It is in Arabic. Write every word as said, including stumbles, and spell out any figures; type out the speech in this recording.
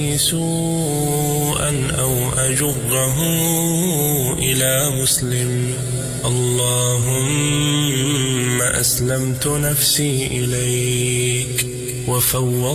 سوءا أو أجره إلى مسلم. اللهم أسلمت نفسي إليك وفوضت